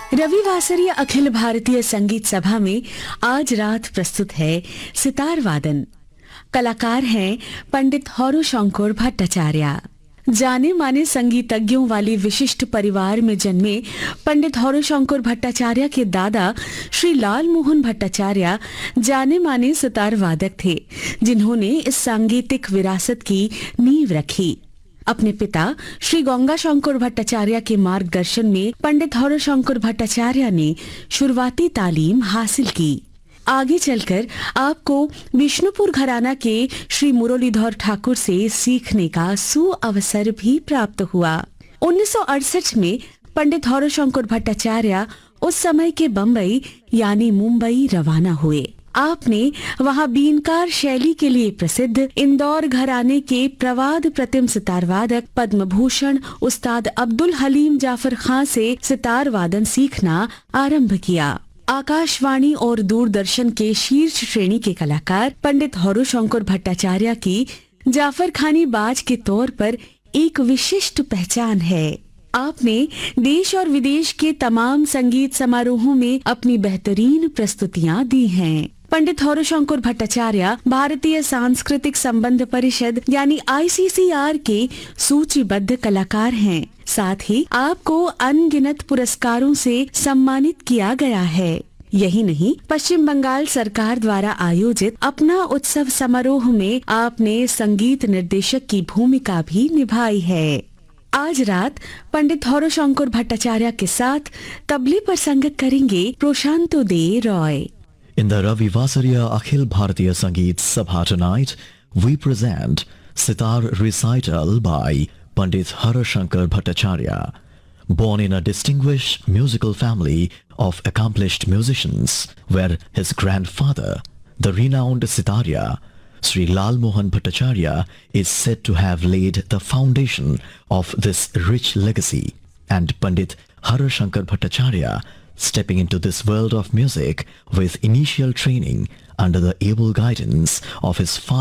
रविवासरीय अखिल भारतीय संगीत सभा में आज रात प्रस्तुत है सितार वादन। कलाकार हैं पंडित हौरो-शंकर भट्टाचार्य। जाने माने संगीतज्ञों वाले विशिष्ट परिवार में जन्मे पंडित हौरो-शंकर भट्टाचार्य के दादा श्री लाल मोहन भट्टाचार्य जाने माने सितार वादक थे, जिन्होंने इस सांगीतिक विरासत की नींव रखी। अपने पिता श्री गंगाशंकर भट्टाचार्य के मार्गदर्शन में पंडित हौरो-शंकर भट्टाचार्य ने शुरुआती तालीम हासिल की। आगे चलकर आपको विष्णुपुर घराना के श्री मुरलीधर ठाकुर से सीखने का सुअवसर भी प्राप्त हुआ। 1968 में पंडित हौरो-शंकर भट्टाचार्य उस समय के बम्बई यानी मुंबई रवाना हुए। आपने वहां बीनकार शैली के लिए प्रसिद्ध इंदौर घराने के प्रवाद प्रतिम सितार वादक पद्म भूषण उस्ताद अब्दुल हलीम जाफर खां से सितार वादन सीखना आरंभ किया। आकाशवाणी और दूरदर्शन के शीर्ष श्रेणी के कलाकार पंडित हौरो-शंकर भट्टाचार्य की जाफर खानी बाज के तौर पर एक विशिष्ट पहचान है। आपने देश और विदेश के तमाम संगीत समारोहों में अपनी बेहतरीन प्रस्तुतियां दी हैं। पंडित हौरो-शंकर भट्टाचार्य भारतीय सांस्कृतिक संबंध परिषद यानी ICCR के सूचीबद्ध कलाकार हैं। साथ ही आपको अनगिनत पुरस्कारों से सम्मानित किया गया है। यही नहीं, पश्चिम बंगाल सरकार द्वारा आयोजित अपना उत्सव समारोह में आपने संगीत निर्देशक की भूमिका भी निभाई है। आज रात पंडित हौरो-शंकर भट्टाचार्य के साथ तबले पर संगत करेंगे प्रशांतो दे Roy. In the Ravivasariya Akhil Bharatiya Sangeet Sabha tonight, we present Sitar Recital by Pandit Hauro-Shankar Bhattacharya. Born in a distinguished musical family of accomplished musicians, where his grandfather, the renowned Sitarya, Sri Lal Mohan Bhattacharya, is said to have laid the foundation of this rich legacy, and Pandit Hauro-Shankar Bhattacharya stepping into this world of music with initial training under the able guidance of his father.